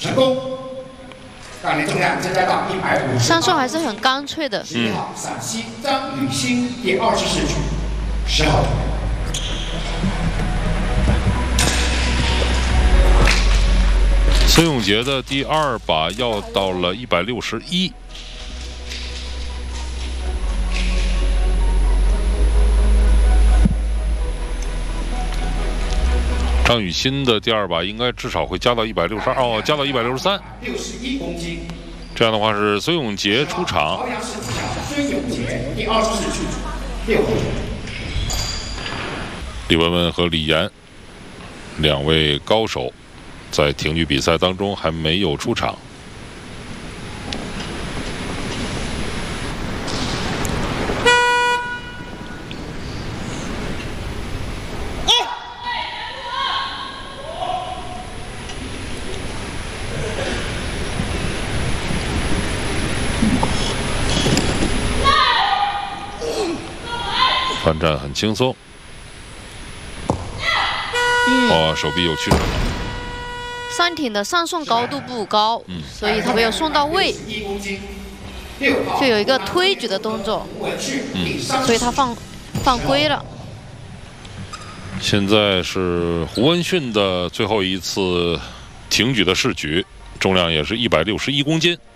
成功。杠铃重量增加到150。 上手还是很干脆的。 11号陕西张雨欣第24局，10号。 孙永杰的第2把要到了161。张雨欣的第2把应该至少会加到162，哦，加到163。 61公斤。 这样的话是孙永杰出场。 朝阳市体校孙永杰第24局，6号。 李文文和李岩2位高手。 在挺举比赛当中还没有出场。翻战很轻松。哦，手臂有屈伸了。 上挺的上送高度不高，所以他没有送到位，就有一个推举的动作，所以他犯规了。 现在是胡文训的最后一次挺举的试举，重量也是161公斤。